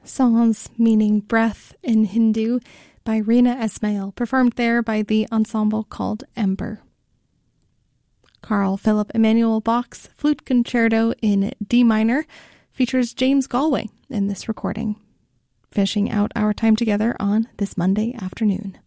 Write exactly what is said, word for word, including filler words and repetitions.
Sans, meaning breath in Hindu, by Rina Esmail, performed there by the ensemble called Ember. Carl Philipp Emanuel Bach's Flute Concerto in D minor features James Galway in this recording, finishing out our time together on this Monday afternoon.